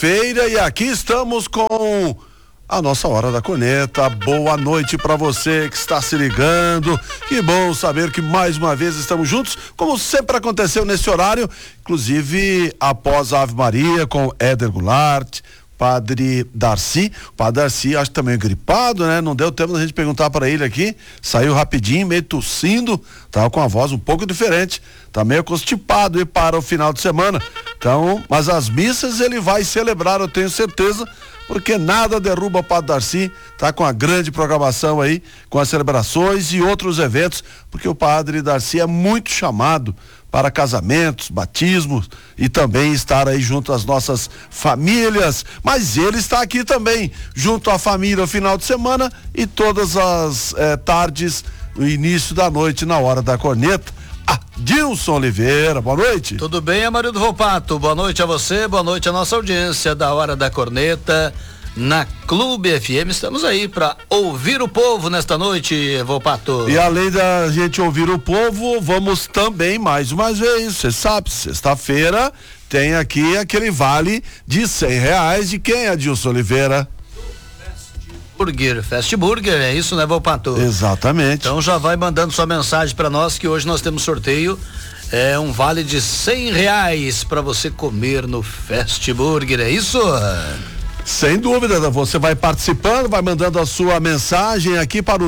quinta-feira e aqui estamos com a nossa Hora da Corneta. Boa noite para você que está se ligando. Que bom saber que mais uma vez estamos juntos, como sempre aconteceu nesse horário, inclusive após a Ave Maria com Éder Goulart, Padre Darcy. O Padre Darcy acho que também gripado, né? Não deu tempo da gente perguntar para ele aqui, saiu rapidinho, meio tossindo, tava com a voz um pouco diferente, tá meio constipado e para o final de semana. Então, mas as missas ele vai celebrar, eu tenho certeza, porque nada derruba o Padre Darcy, tá com a grande programação aí, com as celebrações e outros eventos, porque o Padre Darcy é muito chamado para casamentos, batismos e também estar aí junto às nossas famílias, mas ele está aqui também, junto à família no final de semana e todas as tardes, no início da noite, na Hora da Corneta. Adilson Oliveira, boa noite. Tudo bem, Amarildo Volpato? Boa noite a você, boa noite à nossa audiência da Hora da Corneta na Clube FM. Estamos aí para ouvir o povo nesta noite, Volpato. E além da gente ouvir o povo, vamos também, mais uma vez, você sabe, sexta-feira tem aqui aquele vale de R$100. De quem, Adilson Oliveira? Fast Burger, é isso, né, Volpato? Exatamente. Então já vai mandando sua mensagem para nós que hoje nós temos sorteio, um vale de R$100 para você comer no Fast Burger, é isso? Sem dúvida, você vai participando, vai mandando a sua mensagem aqui para o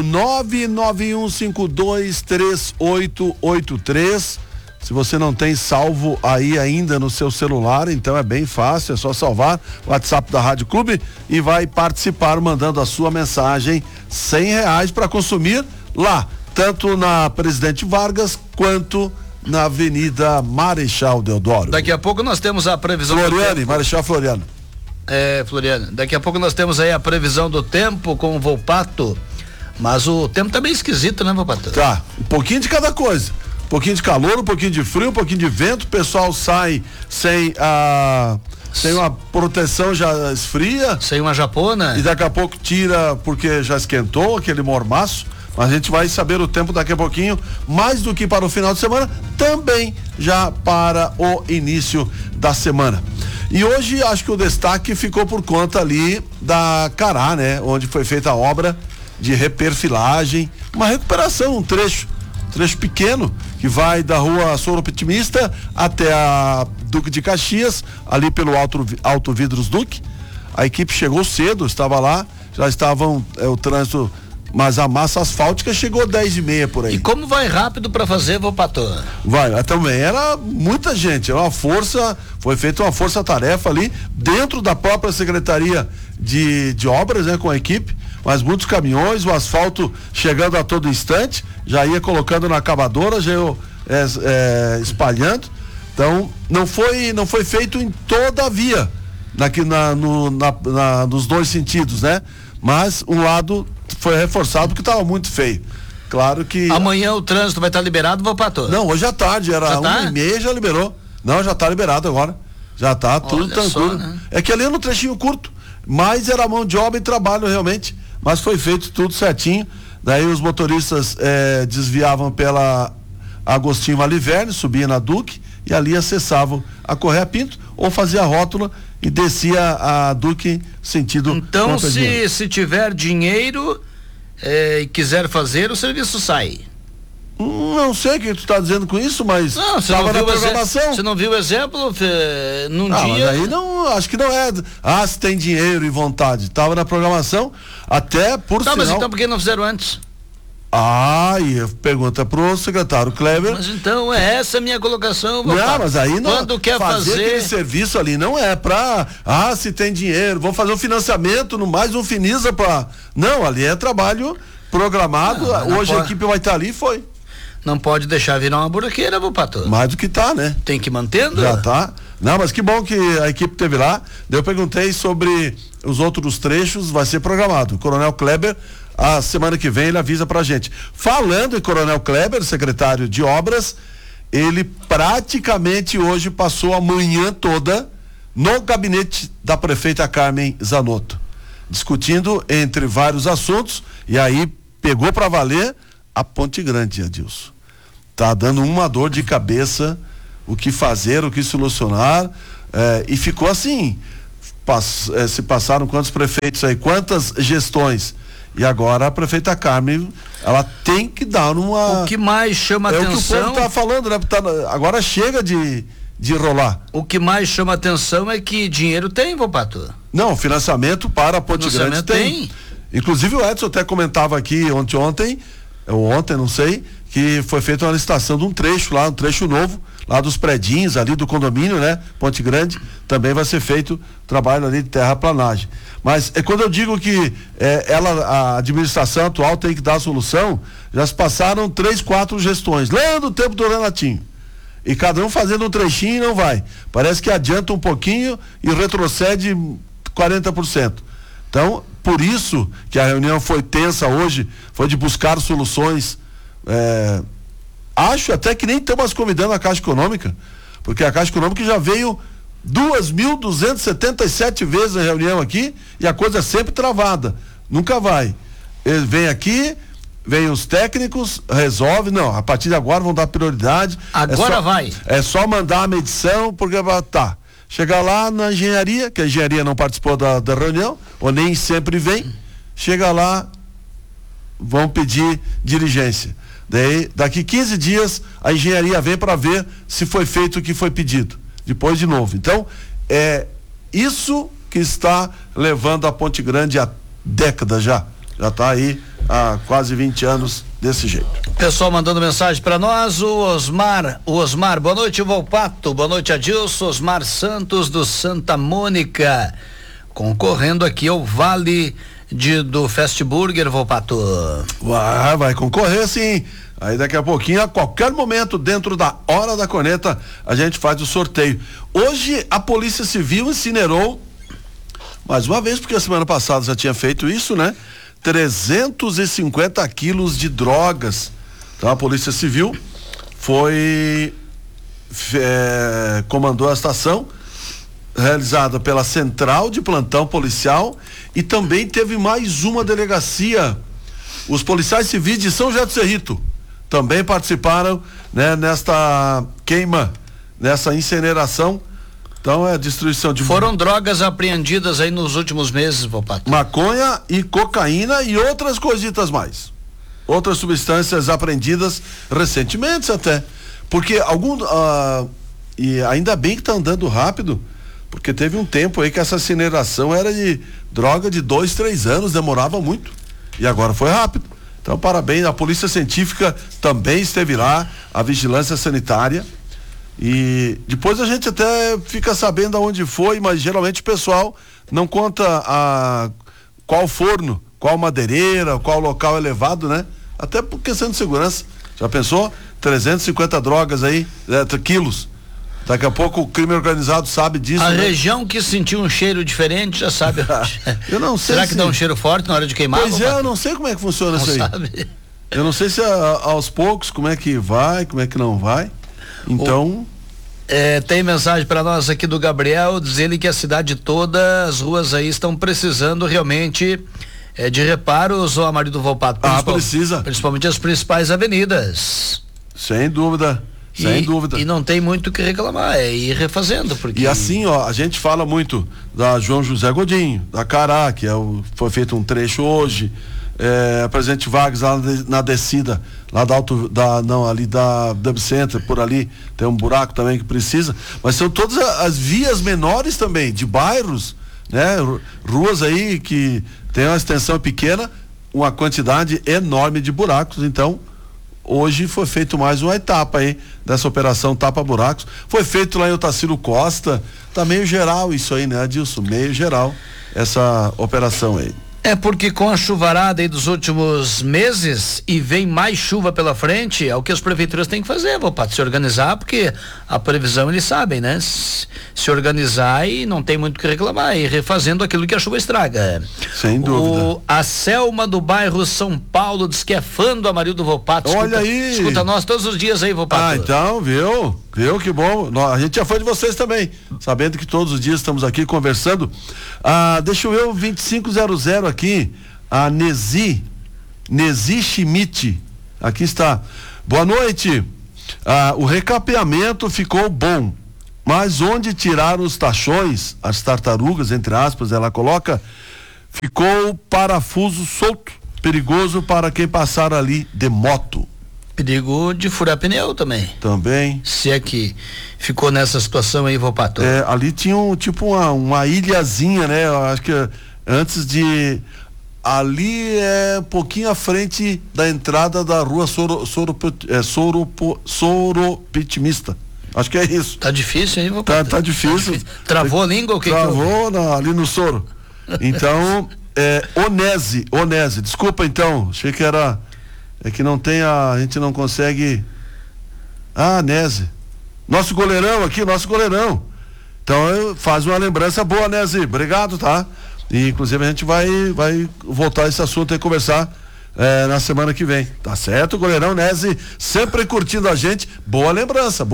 991523883. Se você não tem salvo aí ainda no seu celular, então é bem fácil, é só salvar o WhatsApp da Rádio Clube e vai participar mandando a sua mensagem, R$100 para consumir lá, tanto na Presidente Vargas quanto na Avenida Marechal Deodoro. Daqui a pouco nós temos a previsão Floriane, Marechal Floriano. Floriano, daqui a pouco nós temos aí a previsão do tempo com o Volpato, mas o tempo tá bem esquisito, né, Volpato? Tá, um pouquinho de cada coisa. Um pouquinho de calor, um pouquinho de frio, um pouquinho de vento, o pessoal sai sem uma proteção, já esfria. Sem uma japona. E daqui a pouco tira porque já esquentou aquele mormaço. Mas a gente vai saber o tempo daqui a pouquinho, mais do que para o final de semana, também já para o início da semana. E hoje acho que o destaque ficou por conta ali da Cará, né? Onde foi feita a obra de reperfilagem, uma recuperação, um trecho pequeno que vai da rua Soropitimista até a Duque de Caxias, ali pelo Alto Vidros Duque. A equipe chegou cedo, estava lá, já estavam o trânsito, mas a massa asfáltica chegou 10h30 por aí. E como vai rápido para fazer, Volpato? Vai, também era muita gente, era uma força, foi feita uma força-tarefa ali dentro da própria Secretaria de Obras, né, com a equipe, mas muitos caminhões, o asfalto chegando a todo instante, já ia colocando na acabadora, já ia espalhando. Então não foi feito em toda a via nos dois sentidos, né? Mas um lado foi reforçado porque estava muito feio. Claro que amanhã o trânsito vai estar liberado, Volpato? Não, hoje à tarde, era 1h30, já liberou. Não, já está liberado agora. Já está tudo tranquilo. Só, né? É que ali é no trechinho curto, mas era mão de obra e trabalho realmente. Mas foi feito tudo certinho. Daí os motoristas desviavam pela Agostinho Maliverne, subia na Duque e ali acessavam a Correia Pinto ou fazia a rótula e descia a Duque sentido. Então se tiver dinheiro e quiser fazer, o serviço sai. Não sei o que tu está dizendo com isso, mas estava na programação. Você não viu o exemplo num dia? Mas aí não, acho que não é. Se tem dinheiro e vontade. Estava na programação, até por sinal. Mas então por que não fizeram antes? E pergunta pro secretário Kleber. Mas então essa a minha colocação. Não, mas aí não. Quando quer fazer aquele serviço ali não é pra, se tem dinheiro, vamos fazer um financiamento, no mais um Finisa pra. Não, ali é trabalho programado, hoje a equipe vai estar ali, foi. Não pode deixar virar uma buraqueira, Volpato. Mais do que tá, né? Tem que ir mantendo. Já tá. Não, mas que bom que a equipe teve lá. Eu perguntei sobre os outros trechos, vai ser programado. O Coronel Kleber, a semana que vem, ele avisa pra gente. Falando em Coronel Kleber, secretário de Obras, ele praticamente hoje passou a manhã toda no gabinete da prefeita Carmen Zanotto, discutindo entre vários assuntos, e aí pegou pra valer a Ponte Grande, Adilson. Tá dando uma dor de cabeça, o que fazer, o que solucionar, e ficou assim, se passaram quantos prefeitos aí, quantas gestões. E agora a prefeita Carmen, ela tem que dar uma... O que mais chama atenção... É o que o povo tá falando, né? Agora chega de rolar. O que mais chama atenção é que dinheiro tem, Volpato. Não, financiamento para a Ponte Grande tem. Inclusive o Edson até comentava aqui ontem, não sei, que foi feita uma licitação de um trecho lá, um trecho novo, lá dos predinhos, ali do condomínio, né? Ponte Grande, também vai ser feito trabalho ali de terraplanagem. Mas quando eu digo que a administração atual tem que dar a solução, já se passaram 3, 4 gestões, lá do tempo do Renatinho. E cada um fazendo um trechinho e não vai. Parece que adianta um pouquinho e retrocede 40%. Então, por isso que a reunião foi tensa hoje, foi de buscar soluções. Acho até que nem estamos convidando a Caixa Econômica, porque a Caixa Econômica já veio 2.277 vezes na reunião aqui e a coisa é sempre travada. Nunca vai. Ele vem aqui, vem os técnicos, resolve, não, a partir de agora vão dar prioridade. Agora vai. É só mandar a medição, porque tá. Chegar lá na engenharia, que a engenharia não participou da reunião, ou nem sempre vem, chega lá, vão pedir diligência. Daí, daqui 15 dias, a engenharia vem para ver se foi feito o que foi pedido. Depois de novo. Então, é isso que está levando a Ponte Grande há décadas já. Já está aí há quase 20 anos desse jeito. Pessoal mandando mensagem para nós, o Osmar, boa noite, Volpato, boa noite, Adilson, Osmar Santos do Santa Mônica, concorrendo aqui ao Vale do Fast Burger, Volpato. Vai concorrer sim. Aí daqui a pouquinho, a qualquer momento, dentro da Hora da Corneta, a gente faz o sorteio. Hoje a Polícia Civil incinerou, mais uma vez, porque a semana passada já tinha feito isso, né? 350 quilos de drogas. Então a Polícia Civil comandou a estação, realizada pela Central de Plantão Policial, e também teve mais uma delegacia. Os policiais civis de São José do Cerrito também participaram, né, nesta queima, nessa incineração. Então é destruição de... Foram drogas apreendidas aí nos últimos meses, Volpato. Maconha e cocaína e outras coisitas mais. Outras substâncias apreendidas recentemente até. Porque e ainda bem que tá andando rápido, porque teve um tempo aí que essa incineração era de droga de 2, 3 anos, demorava muito. E agora foi rápido. Então, parabéns, a Polícia Científica também esteve lá, a Vigilância Sanitária. E depois a gente até fica sabendo aonde foi, mas geralmente o pessoal não conta qual forno, qual madeireira, qual local elevado, né? Até por questão de segurança. Já pensou? 350 drogas aí, quilos. Daqui a pouco o crime organizado sabe disso. A né? região que sentiu um cheiro diferente já sabe. Eu não sei. Será que dá um cheiro forte na hora de queimar? Pois eu não sei como é que funciona isso aí. Sabe? Eu não sei se aos poucos, como é que vai, como é que não vai. Então... tem mensagem para nós aqui do Gabriel, diz ele que a cidade toda, as ruas aí estão precisando realmente de reparos, ó, marido Volpato. Precisa. Principalmente as principais avenidas. Sem dúvida. Sem dúvida. E não tem muito o que reclamar, é ir refazendo, porque... E assim, ó, a gente fala muito da João José Godinho, da Cará, que foi feito um trecho hoje, Presidente Vargas lá na descida, lá ali da Dub Center, por ali, tem um buraco também que precisa, mas são todas as vias menores também, de bairros, né? Ruas aí que tem uma extensão pequena, uma quantidade enorme de buracos. Então, hoje foi feito mais uma etapa aí dessa operação Tapa Buracos. Foi feito lá em Otacílio Costa, tá meio geral isso aí, né, Adilson? Meio geral essa operação aí. É porque com a chuvarada aí dos últimos meses e vem mais chuva pela frente, é o que as prefeituras têm que fazer, Volpato, se organizar, porque a previsão eles sabem, né? Se organizar e não tem muito o que reclamar, e refazendo aquilo que a chuva estraga. Sem dúvida. A Selma do bairro São Paulo diz que é fã do Amarildo Volpato. Olha aí. Escuta nós todos os dias aí, Volpato. Então, viu, que bom. A gente é fã de vocês também, sabendo que todos os dias estamos aqui conversando. Deixa eu ver o 2500 aqui, a Nezi Schmidt, aqui está. Boa noite. O recapeamento ficou bom, mas onde tiraram os tachões, as tartarugas, entre aspas, ela coloca, ficou o parafuso solto, perigoso para quem passar ali de moto. Perigo de furar pneu também. Também. Se é que ficou nessa situação aí, Volpato. Ali tinha uma ilhazinha, né? Eu acho que antes ali é um pouquinho à frente da entrada da rua Soropitimista. Acho que é isso. Tá difícil, hein, Volpato? Tá difícil. Travou a língua ou o que? Travou ali no soro. Então, Onese. Desculpa então, achei que era. É que não tem a gente não consegue. Nese. Nosso goleirão. Então, faz uma lembrança boa, Nese. Obrigado, tá? E, inclusive, a gente vai voltar a esse assunto e conversar na semana que vem. Tá certo, goleirão Nese, sempre curtindo a gente. Boa lembrança.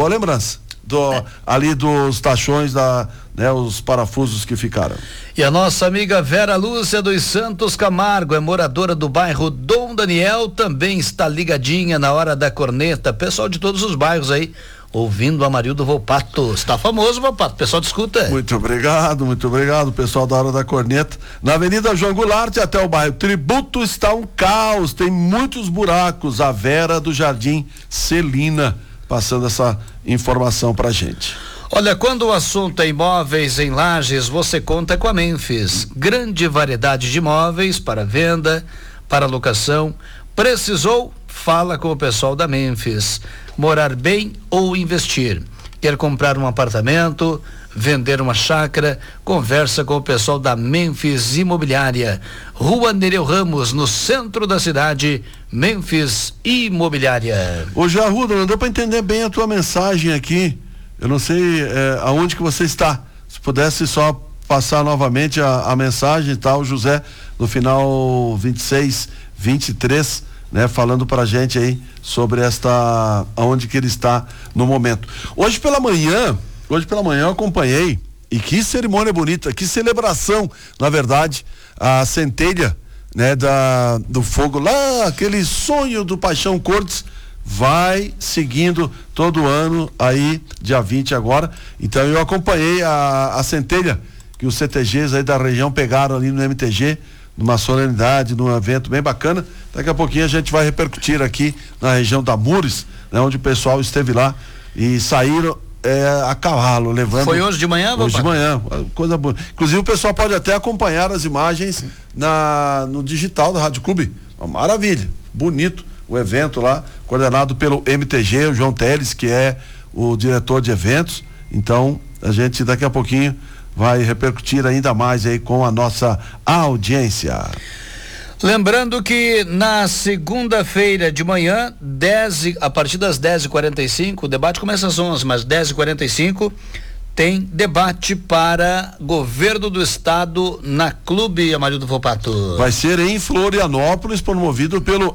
Ali dos tachões os parafusos que ficaram. E a nossa amiga Vera Lúcia dos Santos Camargo é moradora do bairro Dom Daniel, também está ligadinha na hora da corneta. Pessoal de todos os bairros aí, ouvindo Amarildo Volpato. Está famoso, Volpato, pessoal escuta. Muito obrigado, pessoal da hora da corneta. Na Avenida João Goulart até o bairro Tributo está um caos, tem muitos buracos. A Vera do Jardim Celina passando essa informação pra gente. Olha, quando o assunto é imóveis em Lages, você conta com a Memphis. Grande variedade de imóveis para venda, para locação. Precisou? Fala com o pessoal da Memphis. Morar bem ou investir? Quer comprar um apartamento, vender uma chácara? Conversa com o pessoal da Memphis Imobiliária. Rua Nereu Ramos, no centro da cidade. Memphis Imobiliária. Ô Arruda, não deu para entender bem a tua mensagem aqui. Eu não sei aonde que você está. Se pudesse só passar novamente a mensagem, tá? O José, no final 23, né? Falando pra gente aí sobre aonde que ele está no momento. Hoje pela manhã eu acompanhei, e que cerimônia bonita, que celebração, na verdade, a centelha, né? Do fogo lá, aquele sonho do Paixão Cortes, vai seguindo todo ano aí, dia 20 agora. Então eu acompanhei a centelha que os CTGs aí da região pegaram ali no MTG, numa solenidade, num evento bem bacana. Daqui a pouquinho a gente vai repercutir aqui na região da Mures, né, onde o pessoal esteve lá e saíram a cavalo, levando. Foi hoje de manhã, Hoje de manhã, coisa boa. Inclusive o pessoal pode até acompanhar as imagens no digital da Rádio Clube. Uma maravilha, bonito o evento lá, coordenado pelo MTG, o João Teles, que é o diretor de eventos. Então, a gente daqui a pouquinho vai repercutir ainda mais aí com a nossa audiência. Lembrando que na segunda-feira de manhã, a partir das 10h45, o debate começa às 11h, mas 10h45 tem debate para governo do estado na Clube Amarildo Volpato. Vai ser em Florianópolis, promovido pelo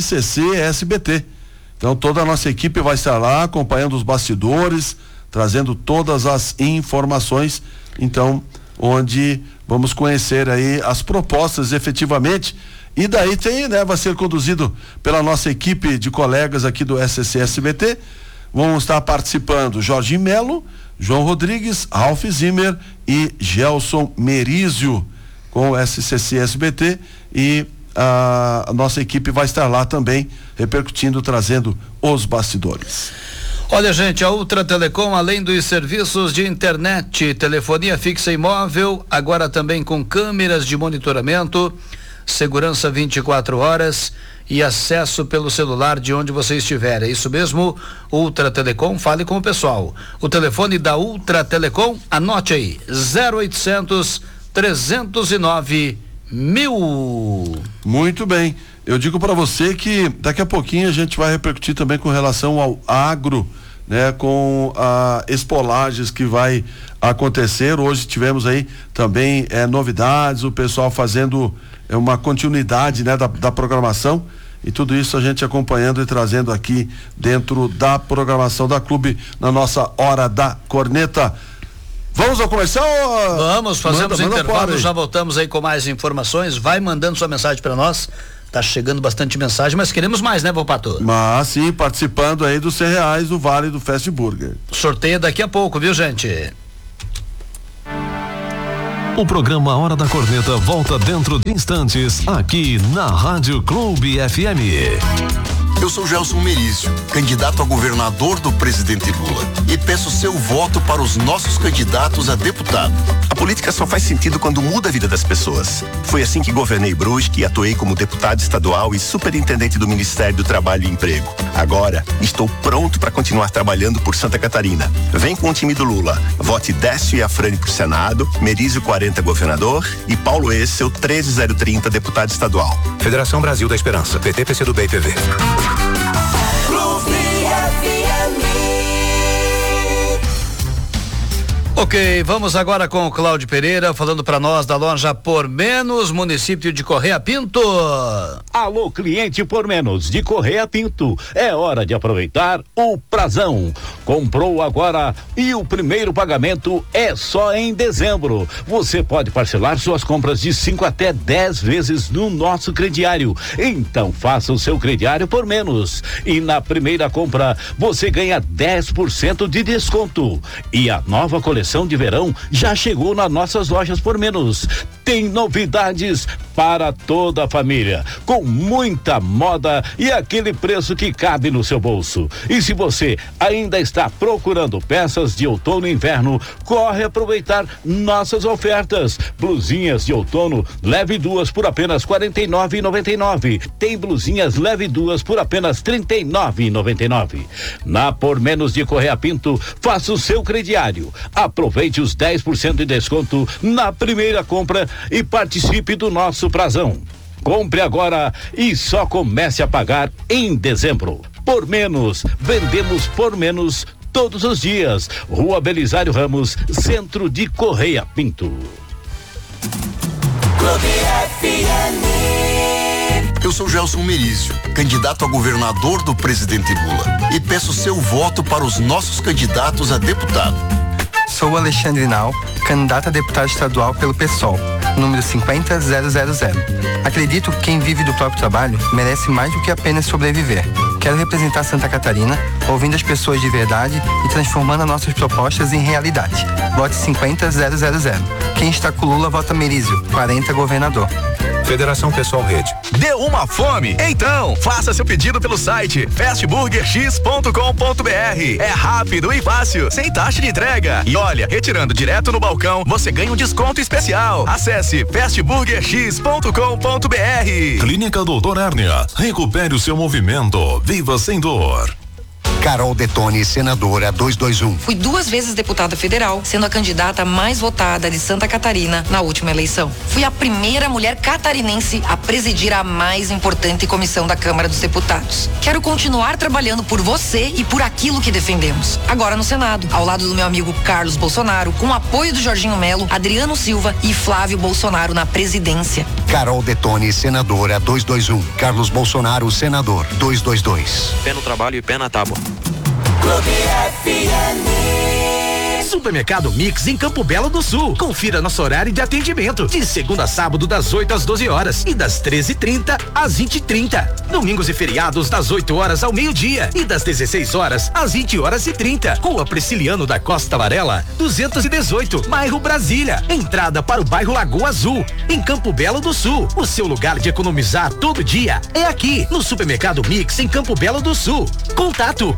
SCC-SBT. Então toda a nossa equipe vai estar lá acompanhando os bastidores, trazendo todas as informações. Então, onde vamos conhecer aí as propostas efetivamente. E daí vai ser conduzido pela nossa equipe de colegas aqui do SCC-SBT. Vão estar participando Jorge Melo, João Rodrigues, Ralf Zimmer e Gelson Merizio com o SCC-SBT, e a nossa equipe vai estar lá também repercutindo, trazendo os bastidores. Olha, gente, a Ultra Telecom, além dos serviços de internet, telefonia fixa e móvel, agora também com câmeras de monitoramento, segurança 24 horas e acesso pelo celular de onde você estiver. É isso mesmo, Ultra Telecom, fale com o pessoal. O telefone da Ultra Telecom, anote aí, 0800 309 1000. Muito bem. Eu digo para você que daqui a pouquinho a gente vai repercutir também com relação ao agro, né? Com a Expo Lages que vai acontecer. Hoje tivemos aí também novidades, o pessoal fazendo uma continuidade, né? Da programação, e tudo isso a gente acompanhando e trazendo aqui dentro da programação da Clube na nossa Hora da Corneta. Vamos ao comercial? Vamos, fazemos intervalo, já voltamos aí com mais informações. Vai mandando sua mensagem para nós Tá chegando bastante mensagem, mas queremos mais, né, Volpato? Mas sim, participando aí dos R$100 do Vale do Fast Burger. Sorteio daqui a pouco, viu, gente? O programa Hora da Corneta volta dentro de instantes aqui na Rádio Clube FM. Eu sou Gelson Merizio, candidato a governador do presidente Lula, e peço seu voto para os nossos candidatos a deputado. A política só faz sentido quando muda a vida das pessoas. Foi assim que governei Brusque e atuei como deputado estadual e superintendente do Ministério do Trabalho e Emprego. Agora, estou pronto para continuar trabalhando por Santa Catarina. Vem com o time do Lula. Vote Décio e Afrani por Senado, Merizio 40 governador e Paulo Essel 13030 deputado estadual. Federação Brasil da Esperança, PT, PCdoB e PV. Ok, vamos agora com o Cláudio Pereira falando para nós da loja Por Menos, município de Correia Pinto. Alô, cliente Por Menos de Correia Pinto, é hora de aproveitar o prazão. Comprou agora e o primeiro pagamento é só em dezembro. Você pode parcelar suas compras de 5 até 10 vezes no nosso crediário. Então faça o seu crediário Por Menos e na primeira compra você ganha 10% de desconto. E a nova coleção de verão já chegou nas nossas lojas Por Menos. Tem novidades para toda a família, com muita moda e aquele preço que cabe no seu bolso. E se você ainda está procurando peças de outono e inverno, corre aproveitar nossas ofertas. Blusinhas de outono, leve 2 por apenas R$ 49,99. Tem blusinhas leve 2 por apenas R$ 39,99. Na Por Menos de Correia Pinto, faça o seu crediário. Aproveite os 10% de desconto na primeira compra e participe do nosso prazão. Compre agora e só comece a pagar em dezembro. Por Menos, vendemos por menos todos os dias. Rua Belisário Ramos, centro de Correia Pinto. Clube FM. Eu sou Gelson Merizio, candidato a governador do presidente Lula, e peço seu voto para os nossos candidatos a deputado. Sou Alexandre Nau, candidato a deputado estadual pelo PSOL, número 50000. Acredito que quem vive do próprio trabalho merece mais do que apenas sobreviver. Quero representar Santa Catarina, ouvindo as pessoas de verdade e transformando as nossas propostas em realidade. Vote 50000. Quem está com Lula, vota Merizio, 40 governador. Federação Pessoal Rede. Deu uma fome? Então, faça seu pedido pelo site fastburgerx.com.br. É rápido e fácil, sem taxa de entrega. E olha, retirando direto no balcão, você ganha um desconto especial. Acesse fastburgerx.com.br. Clínica Doutor Hérnia. Recupere o seu movimento. Viva sem dor. Carol Detoni, senadora 221. Fui 2 vezes deputada federal, sendo a candidata mais votada de Santa Catarina na última eleição. Fui a primeira mulher catarinense a presidir a mais importante comissão da Câmara dos Deputados. Quero continuar trabalhando por você e por aquilo que defendemos. Agora no Senado, ao lado do meu amigo Carlos Bolsonaro, com o apoio do Jorginho Melo, Adriano Silva e Flávio Bolsonaro na presidência. Carol Detoni, senadora 221. Carlos Bolsonaro, senador 222. Pé no trabalho e pé na tábua. Clube FM. Supermercado Mix em Campo Belo do Sul. Confira nosso horário de atendimento de segunda a sábado das 8 às 12 horas e das 13h30 às 20h30. Domingos e feriados das 8 horas ao meio-dia e das 16 horas às 20h30. Rua Prisciliano da Costa Varela, 218, bairro Brasília. Entrada para o bairro Lagoa Azul, em Campo Belo do Sul. O seu lugar de economizar todo dia é aqui no Supermercado Mix em Campo Belo do Sul. Contato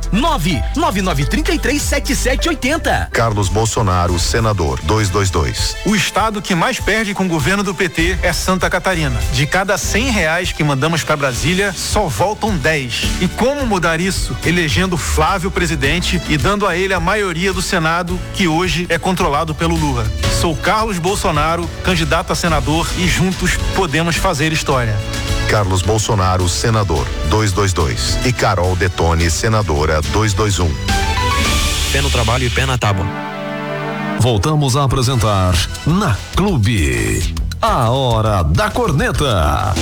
999337780. Carlos Bolsonaro, senador 222. O estado que mais perde com o governo do PT é Santa Catarina. De cada R$100 que mandamos para Brasília, só voltam 10. E como mudar isso? Elegendo Flávio presidente e dando a ele a maioria do Senado, que hoje é controlado pelo Lula. Sou Carlos Bolsonaro, candidato a senador, e juntos podemos fazer história. Carlos Bolsonaro, senador 222. E Carol Detoni, senadora 221. Pé no trabalho e pé na tábua. Voltamos a apresentar na Clube. A Hora da Corneta.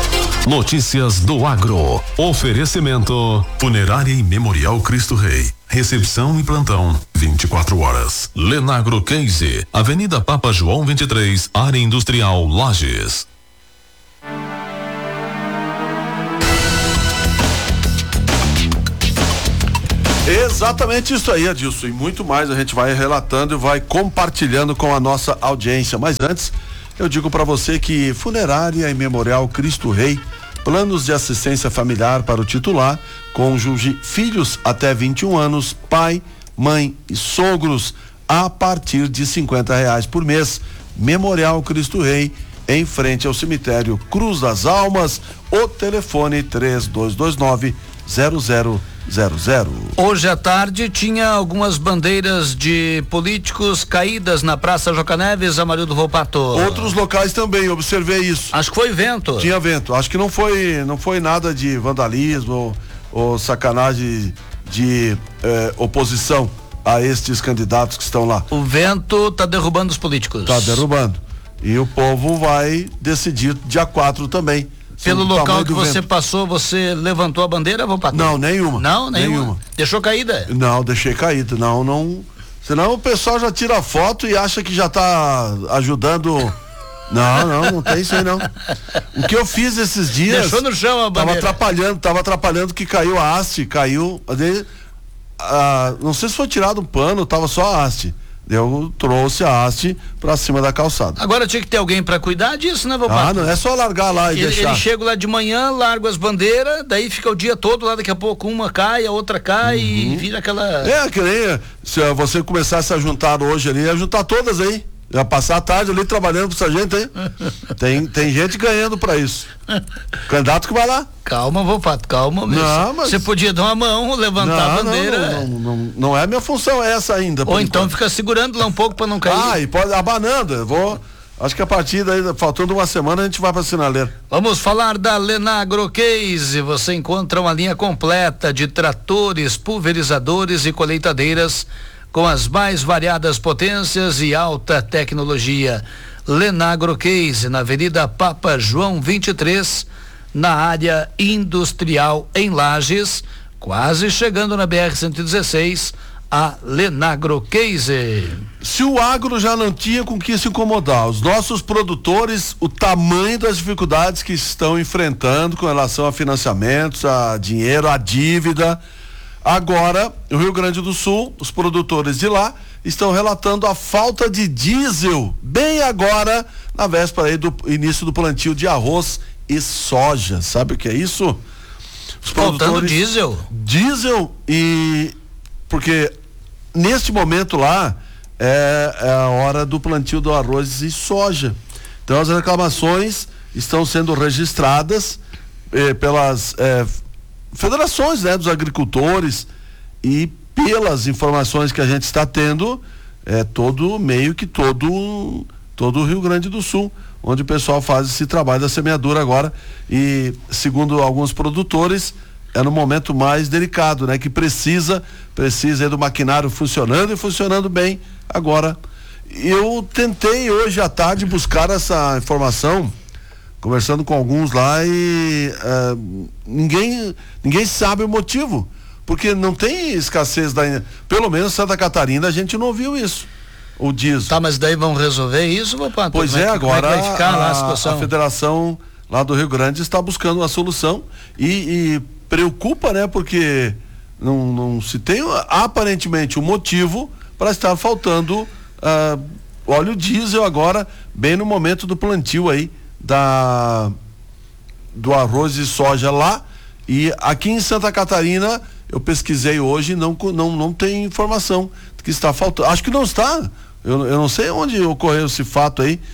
Notícias do Agro. Oferecimento Funerária e Memorial Cristo Rei. Recepção e plantão 24 horas. Lenagro Case, Avenida Papa João 23, Área Industrial Lages. Exatamente isso aí, Adilson, e muito mais a gente vai relatando e vai compartilhando com a nossa audiência. Mas antes, eu digo para você que Funerária e Memorial Cristo Rei, planos de assistência familiar para o titular, cônjuge, filhos até 21 anos, pai, mãe e sogros, a partir de R$50 por mês. Memorial Cristo Rei, em frente ao cemitério Cruz das Almas. O telefone 3229-0000. Hoje à tarde tinha algumas bandeiras de políticos caídas na Praça Joca Neves, Amarildo Volpato. Outros locais também, observei isso. Acho que foi vento. Tinha vento, acho que não foi nada de vandalismo ou sacanagem de oposição a estes candidatos que estão lá. O vento tá derrubando os políticos. Tá derrubando. E o povo vai decidir dia 4 também. Pelo local que você passou, você levantou a bandeira, Volpato? Não, nenhuma. Não, nenhuma. Deixou caída? Não, deixei caída. Não. Senão o pessoal já tira foto e acha que já tá ajudando. Não tem isso aí não. O que eu fiz esses dias. Deixou no chão a bandeira. Tava atrapalhando que caiu a haste, não sei se foi tirado um pano, tava só a haste. Eu trouxe a haste pra cima da calçada. Agora tinha que ter alguém pra cuidar disso, né, Volpato? Não é só largar lá e deixar. Ele chega lá de manhã, larga as bandeiras, daí fica o dia todo lá, daqui a pouco uma cai, a outra cai e vira aquela... Que nem se você começasse a juntar hoje ali, ia juntar todas aí. Ia passar a tarde ali trabalhando com essa gente aí. Tem gente ganhando pra isso. Candidato que vai lá. Calma, Volpato, calma mesmo. Você podia dar uma mão, levantar a bandeira. Não é minha função essa ainda. Ou então fica segurando lá um pouco pra não cair. E pode abanando. Acho que a partir daí, faltando uma semana, a gente vai pra sinaleira. Vamos falar da Lenagro Case. Você encontra uma linha completa de tratores, pulverizadores e colheitadeiras com as mais variadas potências e alta tecnologia. Lenagro Case, na Avenida Papa João 23, na área industrial em Lages, quase chegando na BR-116, a Lenagro Case. Se o agro já não tinha com que se incomodar, os nossos produtores, o tamanho das dificuldades que estão enfrentando com relação a financiamentos, a dinheiro, a dívida. Agora, o Rio Grande do Sul, os produtores de lá estão relatando a falta de diesel, bem agora, na véspera aí do início do plantio de arroz e soja. Sabe o que é isso? Faltando diesel? Diesel, porque neste momento lá é a hora do plantio do arroz e soja. Então as reclamações estão sendo registradas pelas federações, né, dos agricultores, e pelas informações que a gente está tendo, todo o Rio Grande do Sul, onde o pessoal faz esse trabalho da semeadura agora, e segundo alguns produtores, é no momento mais delicado, né, que precisa do maquinário funcionando e funcionando bem. Agora, eu tentei hoje à tarde buscar essa informação, conversando com alguns lá, e ninguém sabe o motivo, porque não tem escassez pelo menos Santa Catarina a gente não ouviu isso, o diesel. Tá, mas daí vão resolver isso, Volpato? Pois agora vai ficar lá a situação? A federação lá do Rio Grande está buscando uma solução e preocupa, né, porque não se tem aparentemente um motivo para estar faltando óleo diesel agora, bem no momento do plantio aí do arroz e soja lá. E aqui em Santa Catarina eu pesquisei hoje, não tem informação de que está faltando. Acho que não está. Eu não sei onde ocorreu esse fato aí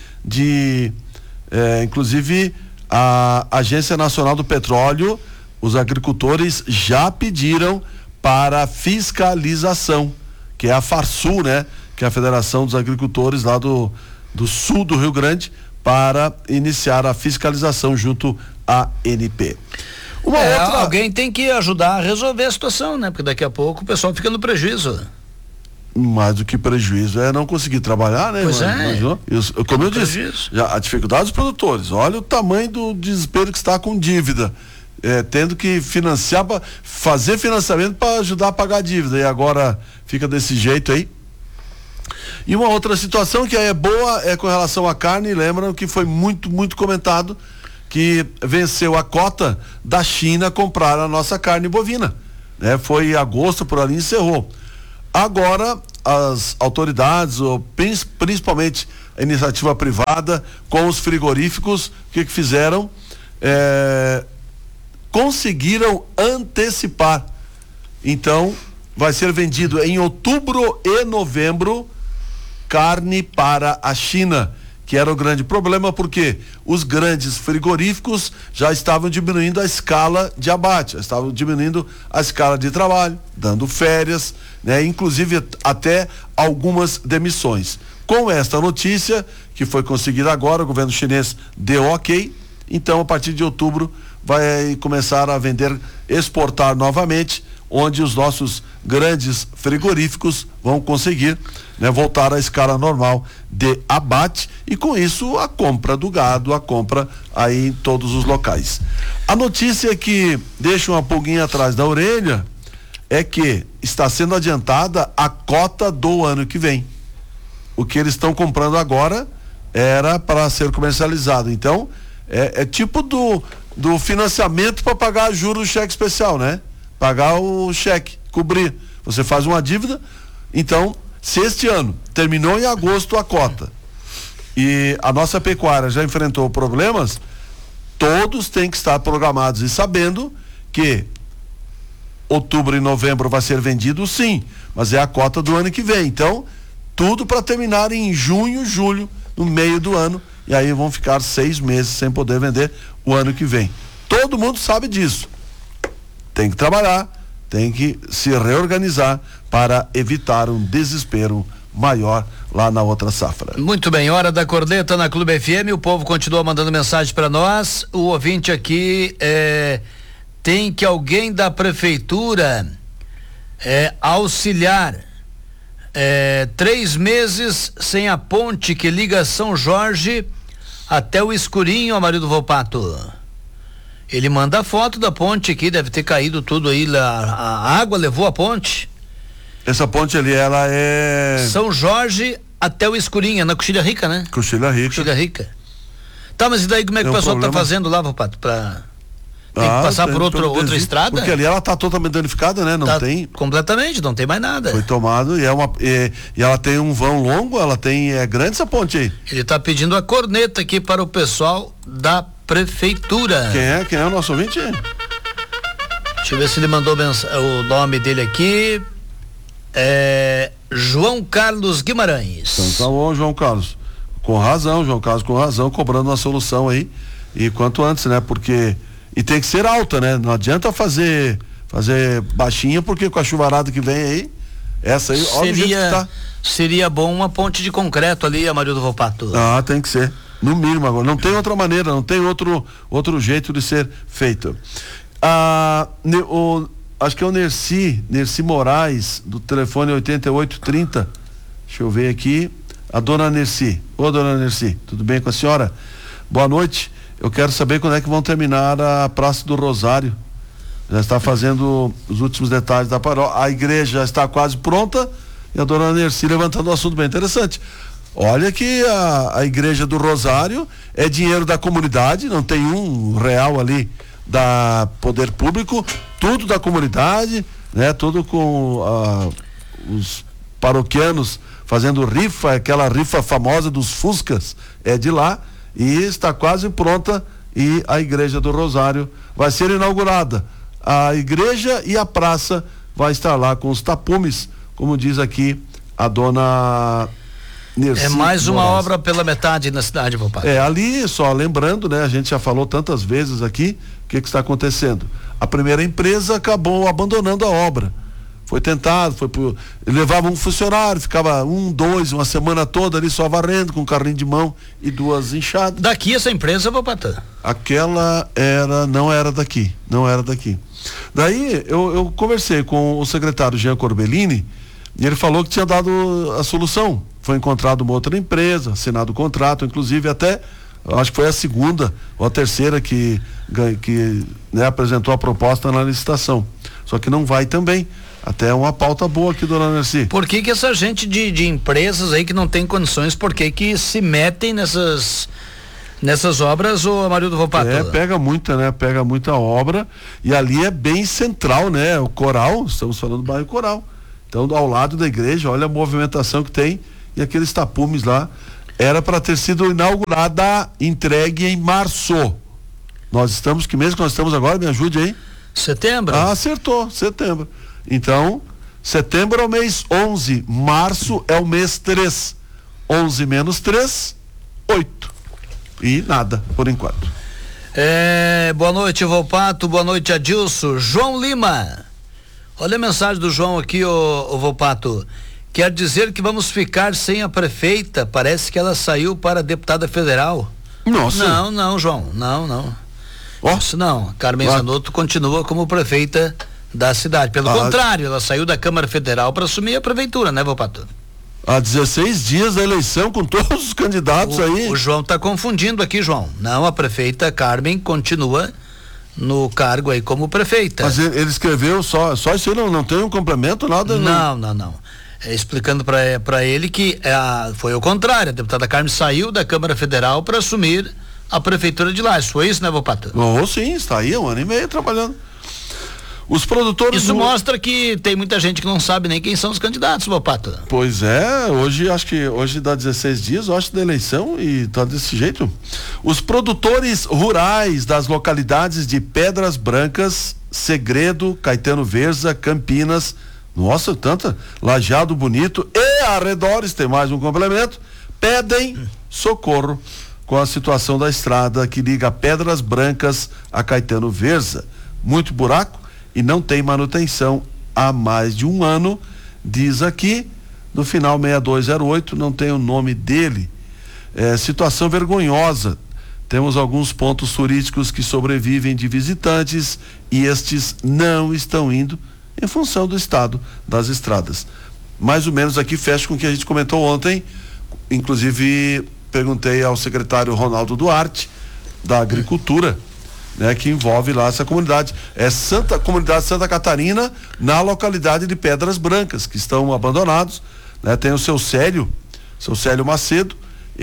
inclusive a Agência Nacional do Petróleo, os agricultores já pediram para fiscalização, que é a Farsul, né? Que é a Federação dos Agricultores lá do sul do Rio Grande, para iniciar a fiscalização junto à ANP. Alguém tem que ajudar a resolver a situação, né? Porque daqui a pouco o pessoal fica no prejuízo. Mais do que prejuízo é não conseguir trabalhar, né? Pois como eu disse, a dificuldade dos produtores, olha o tamanho do desespero que está com dívida. tendo que financiar, fazer financiamento para ajudar a pagar a dívida, e agora fica desse jeito aí. E uma outra situação que é boa é com relação à carne. Lembram que foi muito, muito comentado que venceu a cota da China comprar a nossa carne bovina, né? Foi em agosto, por ali encerrou. Agora as autoridades, principalmente a iniciativa privada, com os frigoríficos, o que fizeram? Conseguiram antecipar. Então vai ser vendido em outubro e novembro carne para a China, que era o grande problema, porque os grandes frigoríficos já estavam diminuindo a escala de abate, já estavam diminuindo a escala de trabalho, dando férias, né? Inclusive até algumas demissões. Com esta notícia, que foi conseguida agora, o governo chinês deu ok, então a partir de outubro vai começar a exportar novamente, onde os nossos grandes frigoríficos vão conseguir, né, voltar à escala normal de abate, e com isso a compra do gado, a compra aí em todos os locais. A notícia que deixa uma pulguinha atrás da orelha é que está sendo adiantada a cota do ano que vem. O que eles estão comprando agora era para ser comercializado. Então é tipo do financiamento para pagar juros do cheque especial, né? Pagar o cheque, cobrir. Você faz uma dívida, então, se este ano terminou em agosto a cota e a nossa pecuária já enfrentou problemas, todos têm que estar programados e sabendo que outubro e novembro vai ser vendido, sim, mas é a cota do ano que vem. Então, tudo para terminar em junho, julho, no meio do ano, e aí vão ficar 6 meses sem poder vender o ano que vem. Todo mundo sabe disso. Tem que trabalhar, tem que se reorganizar para evitar um desespero maior lá na outra safra. Muito bem, hora da corneta na Clube FM. O povo continua mandando mensagem para nós. O ouvinte aqui tem que alguém da prefeitura auxiliar 3 meses sem a ponte que liga São Jorge até o Escurinho, Amarildo Volpato. Ele manda a foto da ponte aqui, deve ter caído tudo aí, a água levou a ponte. Essa ponte ali, ela é... São Jorge até o Escurinho, na Coxilha Rica, né? Coxilha Rica. Coxilha Rica. Tá, mas e daí como é que o pessoal tá fazendo lá, Volpato? Tem que passar por outra estrada? Porque ali ela tá totalmente danificada, né? Não tem... Completamente, não tem mais nada. Foi tomado e e ela tem um vão longo, é grande essa ponte aí. Ele tá pedindo a corneta aqui para o pessoal da prefeitura. Quem é o nosso ouvinte? Deixa eu ver se ele mandou o nome dele aqui. João Carlos Guimarães. Então tá bom, João Carlos. João Carlos com razão, cobrando uma solução aí. E quanto antes, né? Porque... E tem que ser alta, né? Não adianta fazer baixinha, porque com a chuvarada que vem aí, essa aí, olha o jeito que tá. Seria bom uma ponte de concreto ali, Amarildo Volpato. Tem que ser. No mínimo agora. Não tem outra maneira, não tem outro jeito de ser feito. Acho que é o Nerci Moraes, do telefone 8830. Deixa eu ver aqui. A dona Nerci. Ô, dona Nerci, tudo bem com a senhora? Boa noite. Eu quero saber quando é que vão terminar a Praça do Rosário. Já está fazendo os últimos detalhes da paróquia. A igreja já está quase pronta e a dona Nerci levantando um assunto bem interessante. Olha que a igreja do Rosário é dinheiro da comunidade, não tem R$1 ali da poder público, tudo da comunidade, né? Tudo com os paroquianos fazendo rifa, aquela rifa famosa dos Fuscas, é de lá. E está quase pronta e a igreja do Rosário vai ser inaugurada. A igreja e a praça vai estar lá com os tapumes, como diz aqui a dona Nerci. É mais uma obra pela metade na cidade, Volpato. Ali, só lembrando, né? A gente já falou tantas vezes aqui, o que está acontecendo? A primeira empresa acabou abandonando a obra. Foi tentado, levava um funcionário, ficava 2, uma semana toda ali só varrendo com um carrinho de mão e 2 enxadas. Daqui essa empresa, Volpato? Aquela não era daqui. Daí eu conversei com o secretário Jean Corbellini e ele falou que tinha dado a solução. Foi encontrado uma outra empresa, assinado o contrato, inclusive até acho que foi a segunda ou a terceira que né, apresentou a proposta na licitação. Só que não vai também. Até uma pauta boa aqui, dona Nercy. Por que essa gente de empresas aí que não tem condições, por que se metem nessas obras, ô Amarildo Volpato? Pega muita obra, e ali é bem central, né? O Coral, estamos falando do bairro Coral. Então, ao lado da igreja, olha a movimentação que tem, e aqueles tapumes lá, era para ter sido inaugurada, entregue em março. Que mês que nós estamos agora? Me ajude aí. Setembro. Acertou, setembro. Então, setembro é o mês 11, março é o mês 3. 11 menos 3, 8. E nada, por enquanto. Boa noite, Volpato, boa noite, Adilson. João Lima. Olha a mensagem do João aqui, ô Volpato. Quer dizer que vamos ficar sem a prefeita? Parece que ela saiu para deputada federal. Nossa. Não, João, não. Isso não, Carmen Zanotto continua como prefeita da cidade. Pelo contrário, ela saiu da Câmara Federal para assumir a prefeitura, né, Volpato? Há 16 dias da eleição, com todos os candidatos aí. O João está confundindo aqui, João. Não, a prefeita Carmen continua no cargo aí como prefeita. Mas ele escreveu só isso aí, não tem um complemento, nada? Não. Explicando para ele que foi o contrário, a deputada Carmen saiu da Câmara Federal para assumir a prefeitura de Lages. Foi isso, né, Volpato? Sim, está aí 1 ano e meio trabalhando. Os produtores... Isso mostra que tem muita gente que não sabe nem quem são os candidatos, Volpato. Pois é, hoje dá 16 dias, eu acho, da eleição, e tá desse jeito. Os produtores rurais das localidades de Pedras Brancas, Segredo, Caetano Verza, Campinas, nossa, tanta, Lajeado Bonito e arredores, tem mais um complemento, pedem socorro com a situação da estrada que liga Pedras Brancas a Caetano Verza. Muito buraco e não tem manutenção há mais de 1 ano, diz aqui, no final 6208, não tem o nome dele. Situação vergonhosa. Temos alguns pontos turísticos que sobrevivem de visitantes e estes não estão indo em função do estado das estradas. Mais ou menos aqui fecha com o que a gente comentou ontem, inclusive perguntei ao secretário Ronaldo Duarte, da Agricultura, né, que envolve lá essa comunidade. Comunidade Santa Catarina, na localidade de Pedras Brancas, que estão abandonados, né? Tem o seu Célio Macedo,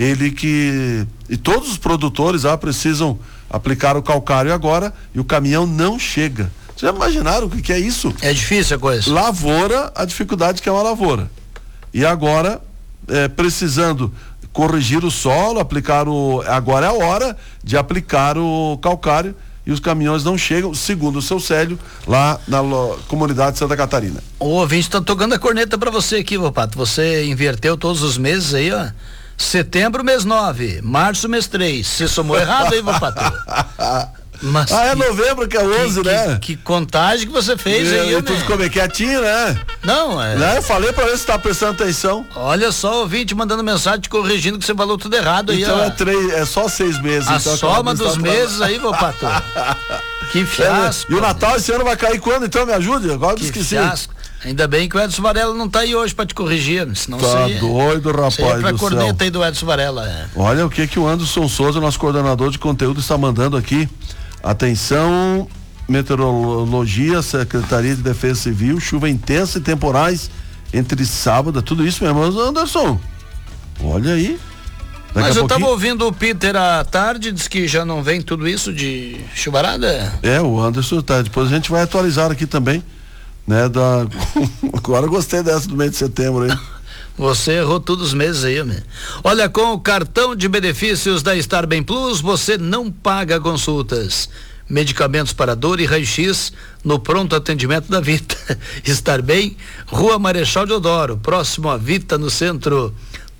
e todos os produtores precisam aplicar o calcário agora, e o caminhão não chega. Vocês já imaginaram o que é isso? É difícil a coisa. Lavoura, a dificuldade que é uma lavoura. E agora, precisando corrigir o solo, agora é a hora de aplicar o calcário, e os caminhões não chegam, segundo o seu Célio, lá na comunidade de Santa Catarina. O ouvinte tá tocando a corneta para você aqui, Volpato. Você inverteu todos os meses aí, ó. Setembro, mês 9, março, mês 3. Você somou errado aí, Volpato. Mas é novembro que é 11, né? Que contagem que você fez aí, né? Tudo ficou bem quietinho, né? Não, Eu falei pra ver se tá prestando atenção. Olha só, o ouvinte mandando mensagem te corrigindo que você falou tudo errado aí, então ó. É só 6 meses. A soma dos meses aí, Volpato. Que fiasco. E o Natal esse ano vai cair quando, então? Me ajude? Agora eu esqueci. Fiasco. Ainda bem que o Edson Varela não tá aí hoje pra te corrigir, senão tá doido, rapaz do céu. Pra corneta aí do Edson Varela. Olha o que o Anderson Souza, nosso coordenador de conteúdo, está mandando aqui. Atenção, meteorologia, Secretaria de Defesa Civil, chuva intensa e temporais entre sábado, tudo isso mesmo, Anderson. Olha aí. Mas eu tava ouvindo o Peter à tarde, diz que já não vem tudo isso de chuvarada. O Anderson tá, depois a gente vai atualizar aqui também, né, agora eu gostei dessa do mês de setembro aí. Você errou todos os meses aí, né? Olha, com o cartão de benefícios da Star Bem Plus, você não paga consultas, medicamentos para dor e raio-x no pronto atendimento da Vita. Estar Bem, Rua Marechal Deodoro, próximo à Vita, no centro.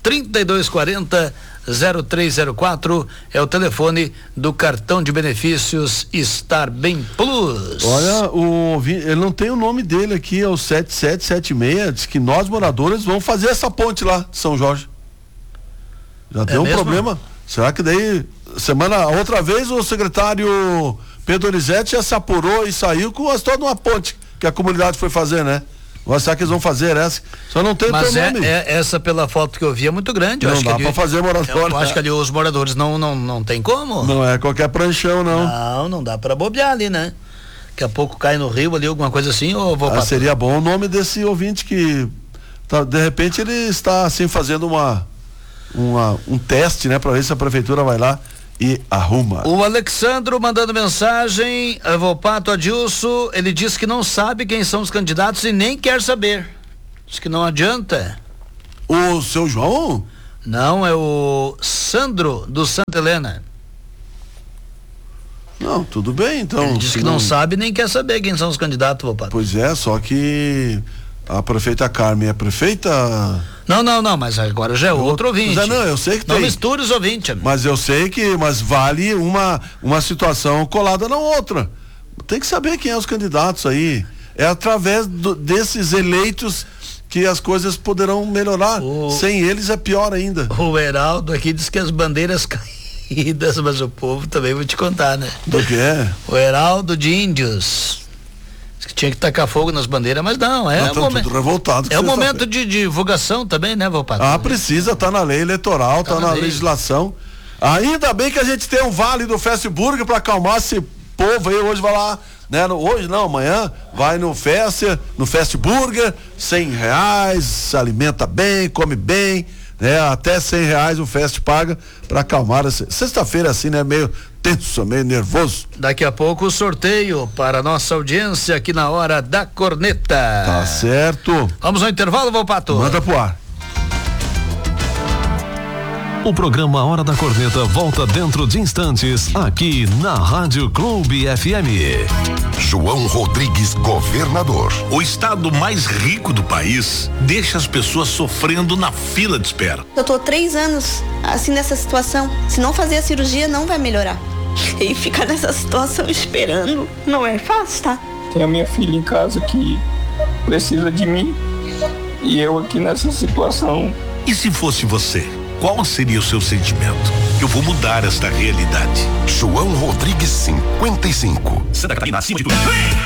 3240-0304 é o telefone do cartão de benefícios Star Bem Plus. Olha, ele não tem o nome dele aqui, é o 7776, diz que nós moradores vamos fazer essa ponte lá de São Jorge. Já deu um problema. Será que daí, outra vez o secretário Pedro Olivetti já se apurou e saiu com a história de uma ponte que a comunidade foi fazer, né? Será que eles vão fazer essa? Só não tem o teu nome. Essa pela foto que eu vi é muito grande. Não dá pra fazer moratória. Eu acho que ali os moradores não tem como. Não é qualquer pranchão, não. Não dá pra bobear ali, né? Daqui a pouco cai no rio ali, alguma coisa assim, ou vou seria bom o nome desse ouvinte que de repente ele está assim fazendo um teste, né? Pra ver se a prefeitura vai lá e arruma. O Alexandro mandando mensagem, Volpato Adilson, ele diz que não sabe quem são os candidatos e nem quer saber. Diz que não adianta. O seu João? Não, é o Sandro do Santa Helena. Não, tudo bem, então. Ele diz que não sabe nem quer saber quem são os candidatos, Volpato. Pois é, só que a prefeita Carmen é prefeita... Não, mas agora já é outro ouvinte. Não, eu sei que tem. Não misture os ouvintes. Mas eu sei mas vale uma situação colada na outra. Tem que saber quem é os candidatos aí. É através desses eleitos que as coisas poderão melhorar. Sem eles é pior ainda. O Heraldo aqui diz que as bandeiras caídas, mas o povo também vou te contar, né? Do que é? O Heraldo de Índios. Que tinha que tacar fogo nas bandeiras, mas não, tudo revoltado. É o momento de divulgação também, né, Volpato? Precisa, tá na lei eleitoral, tá na legislação. Ainda bem que a gente tem um vale do Fast Burger pra acalmar esse povo aí. Hoje vai lá, né? Hoje não, amanhã vai no Fast Burger, R$100, se alimenta bem, come bem, né? Até R$100 o Fast paga pra acalmar. Sexta-feira assim, né? Meio tenso, meio nervoso. Daqui a pouco o sorteio para a nossa audiência aqui na Hora da Corneta. Tá certo. Vamos ao intervalo, Volpato? Manda pro ar. O programa Hora da Corneta volta dentro de instantes, aqui na Rádio Clube FM. João Rodrigues, governador. O estado mais rico do país deixa as pessoas sofrendo na fila de espera. Eu tô 3 anos assim nessa situação. Se não fazer a cirurgia, não vai melhorar. E ficar nessa situação esperando não é fácil, tá? Tem a minha filha em casa que precisa de mim e eu aqui nessa situação. E se fosse você? Qual seria o seu sentimento? Eu vou mudar esta realidade. João Rodrigues, 55. Santa Catarina, acima de tudo.